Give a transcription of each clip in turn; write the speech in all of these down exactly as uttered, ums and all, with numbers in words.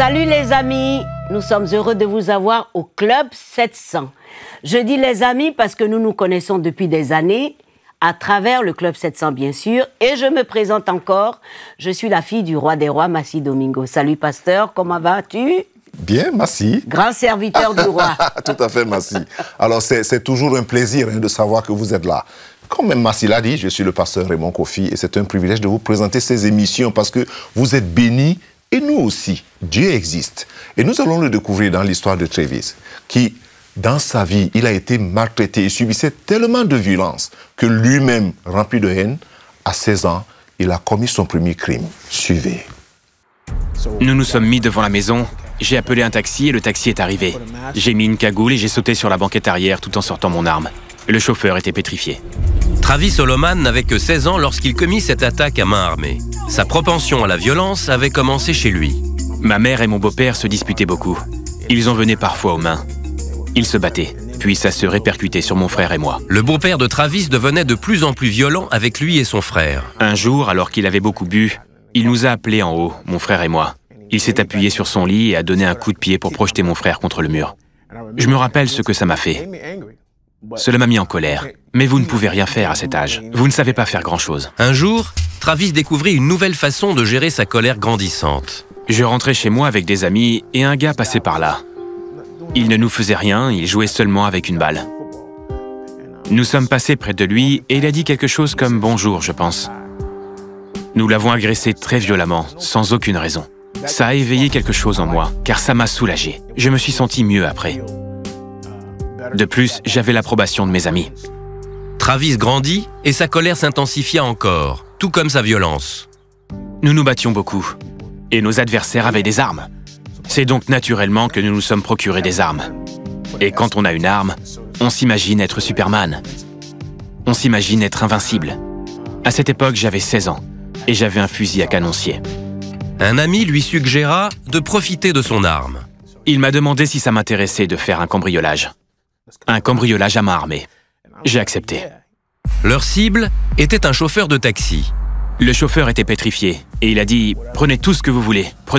Salut les amis, nous sommes heureux de vous avoir au Club sept cents. Je dis les amis parce que nous nous connaissons depuis des années, à travers le Club sept cents bien sûr, et je me présente encore, je suis la fille du roi des rois, Massi Domingo. Salut pasteur, comment vas-tu? Bien, merci. Grand serviteur du roi. Tout à fait, Massi. Alors c'est toujours un plaisir hein, de savoir que vous êtes là. Comme même Massi l'a dit, je suis le pasteur Raymond Kofi et c'est un privilège de vous présenter ces émissions parce que vous êtes bénis et nous aussi. Dieu existe. Et nous allons le découvrir dans l'histoire de Travis, qui, dans sa vie, il a été maltraité et subissait tellement de violence que lui-même, rempli de haine, à seize ans, il a commis son premier crime. Suivez. Nous nous sommes mis devant la maison, j'ai appelé un taxi et le taxi est arrivé. J'ai mis une cagoule et j'ai sauté sur la banquette arrière tout en sortant mon arme. Le chauffeur était pétrifié. Travis Solomon n'avait que seize ans lorsqu'il commit cette attaque à main armée. Sa propension à la violence avait commencé chez lui. Ma mère et mon beau-père se disputaient beaucoup. Ils en venaient parfois aux mains. Ils se battaient, puis ça se répercutait sur mon frère et moi. Le beau-père de Travis devenait de plus en plus violent avec lui et son frère. Un jour, alors qu'il avait beaucoup bu, il nous a appelés en haut, mon frère et moi. Il s'est appuyé sur son lit et a donné un coup de pied pour projeter mon frère contre le mur. Je me rappelle ce que ça m'a fait. Cela m'a mis en colère. Mais vous ne pouvez rien faire à cet âge. Vous ne savez pas faire grand-chose. Un jour, Travis découvrit une nouvelle façon de gérer sa colère grandissante. Je rentrais chez moi avec des amis et un gars passait par là. Il ne nous faisait rien, il jouait seulement avec une balle. Nous sommes passés près de lui et il a dit quelque chose comme « bonjour », je pense. Nous l'avons agressé très violemment, sans aucune raison. Ça a éveillé quelque chose en moi, car ça m'a soulagé. Je me suis senti mieux après. De plus, j'avais l'approbation de mes amis. Travis grandit et sa colère s'intensifia encore, tout comme sa violence. Nous nous battions beaucoup, et nos adversaires avaient des armes. C'est donc naturellement que nous nous sommes procurés des armes. Et quand on a une arme, on s'imagine être Superman. On s'imagine être invincible. À cette époque, j'avais seize ans, et j'avais un fusil à canoncier. Un ami lui suggéra de profiter de son arme. Il m'a demandé si ça m'intéressait de faire un cambriolage. Un cambriolage à main armée. J'ai accepté. Leur cible était un chauffeur de taxi. Le chauffeur était pétrifié et il a dit « Prenez tout ce que vous voulez, prenez-le ».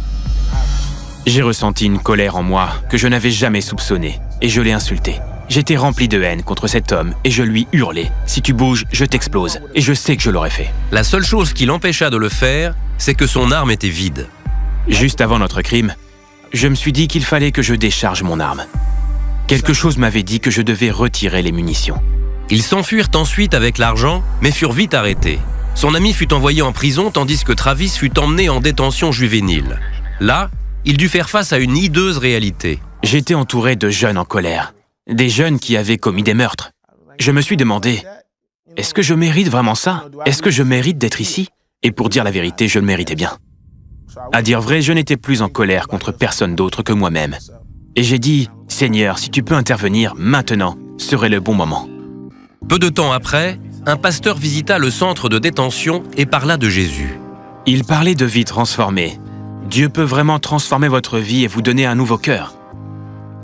J'ai ressenti une colère en moi que je n'avais jamais soupçonnée et je l'ai insulté. J'étais rempli de haine contre cet homme et je lui hurlais « Si tu bouges, je t'explose » et je sais que je l'aurais fait. La seule chose qui l'empêcha de le faire, c'est que son arme était vide. Juste avant notre crime, je me suis dit qu'il fallait que je décharge mon arme. Quelque chose m'avait dit que je devais retirer les munitions. Ils s'enfuirent ensuite avec l'argent, mais furent vite arrêtés. Son ami fut envoyé en prison tandis que Travis fut emmené en détention juvénile. Là, il dut faire face à une hideuse réalité. J'étais entouré de jeunes en colère, des jeunes qui avaient commis des meurtres. Je me suis demandé, est-ce que je mérite vraiment ça? Est-ce que je mérite d'être ici? Et pour dire la vérité, je le méritais bien. À dire vrai, je n'étais plus en colère contre personne d'autre que moi-même. Et j'ai dit, Seigneur, si tu peux intervenir maintenant, serait le bon moment. Peu de temps après, un pasteur visita le centre de détention et parla de Jésus. Il parlait de vie transformée. Dieu peut vraiment transformer votre vie et vous donner un nouveau cœur.